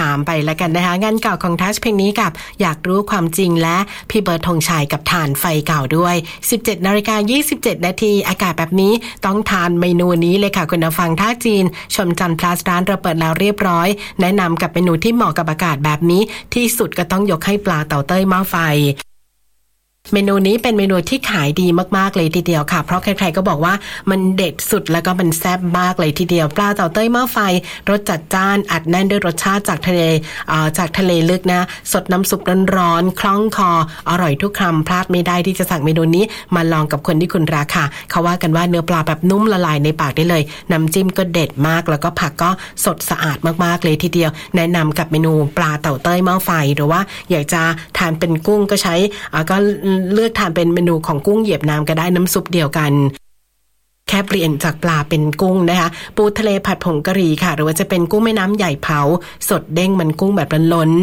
3ไปแล้วกันนะคะงานเก่าของทัชเพลงนี้กับอยากรู้ความจริงและพี่เบิร์ดธงชัยกับทานไฟเก่าด้วย 17:27 นาทีอากาศแบบนี้ต้องทานเมนูนี้เลยค่ะคุณผู้ฟังท่าจีนชมจันทร์พลัสร้านเราเปิดแล้วเรียบร้อยแนะนำกับเมนูที่เหมาะกับอากาศแบบนี้ที่สุดก็ต้องยกให้ปลาเต่าเต้ยหม้อไฟเมนูนี้เป็นเมนูที่ขายดีมากๆเลยทีเดียวค่ะเพราะใครๆก็บอกว่ามันเด็ดสุดแล้วก็มันแซ่บมากเลยทีเดียวปลาเต่าเต้ยหม้อไฟรสจัดจ้านอัดแน่นด้วยรสชาติจากทะเลลึกนะสดน้ำซุปร้อนๆคล่องคออร่อยทุกคำพลาดไม่ได้ที่จะสั่งเมนูนี้มาลองกับคนที่คุณรักค่ะเขาว่ากันว่าเนื้อปลาแบบนุ่มละลายในปากได้เลยน้ำจิ้มก็เด็ดมากแล้วก็ผักก็สดสะอาดมากๆเลยทีเดียวแนะนำกับเมนูปลาเต่าเต้ยหม้อไฟหรือว่าอยากจะทานเป็นกุ้งก็ใช้ก็เลือกทานเป็นเมนูของกุ้งเหยียบน้ำก็ได้น้ำซุปเดียวกันแค่เปลี่ยนจากปลาเป็นกุ้งนะคะปูทะเลผัดผงกะหรี่ค่ะหรือว่าจะเป็นกุ้งแม่น้ำใหญ่เผาสดเด้งมันกุ้งแบบล้น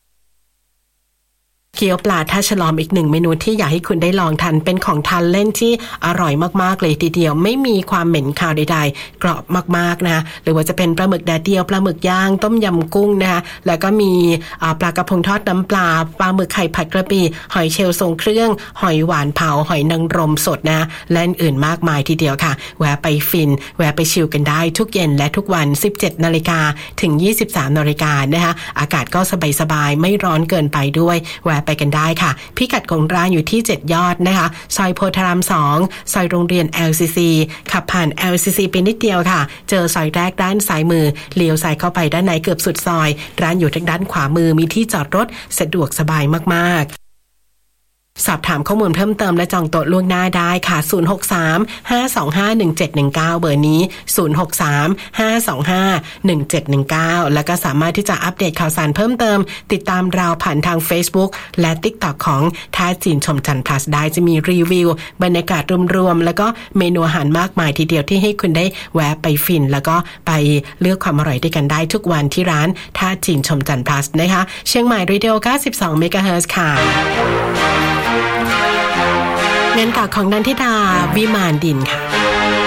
เกี๊ยวปลาท่าฉลอมอีกหนึ่งเมนูที่อยากให้คุณได้ลองทานเป็นของทานเล่นที่อร่อยมากๆเลยทีเดียวไม่มีความเหม็นคาวใดๆกรอบมากๆนะหรือว่าจะเป็นปลาหมึกแดดเดียวปลาหมึกย่างต้มยำกุ้งนะคะแล้วก็มีปลากระพงทอดน้ำปลาปลาหมึกไข่ผัดกระปิหอยเชลล์ทรงเครื่องหอยหวานเผาหอยนางรมสดนะและอื่นมากมายทีเดียวค่ะแวะไปฟินแวะไปชิลกันได้ทุกเย็นและทุกวัน 17:00 นถึง 23:00 นนะคะอากาศก็สบายๆไม่ร้อนเกินไปด้วยแวะไปกันได้ค่ะพิกัดของร้านอยู่ที่7ยอดนะคะซอยโพธาราม2ซอยโรงเรียน LCC ขับผ่าน LCC ไปนิดเดียวค่ะเจอซอยแรกด้านซ้ายมือเลี้ยวซ้ายเข้าไปด้านในเกือบสุดซอยร้านอยู่ทางด้านขวามือมีที่จอดรถสะดวกสบายมากๆสอบถามข้อมูลเพิ่มเติมและจองโต๊ะล่วงหน้าได้ค่ะ063-525-1719เบอร์นี้063-525-1719แล้วก็สามารถที่จะอัปเดตข่าวสารเพิ่มเติมติดตามเราผ่านทาง Facebook และ TikTok ของท่าจีนชมจันทร์ Plus ได้จะมีรีวิวบรรยากาศรวมๆแล้วก็เมนูอาหารมากมายทีเดียวที่ให้คุณได้แวะไปฟินแล้วก็ไปเลือกความอร่อยด้วยกันได้ทุกวันที่ร้านท่าจีนชมจันทร์ Plus นะคะเชียงใหม่ Radio 92 MHz ค่ะเงินเก่าของนันทิดาวิมานดินค่ะ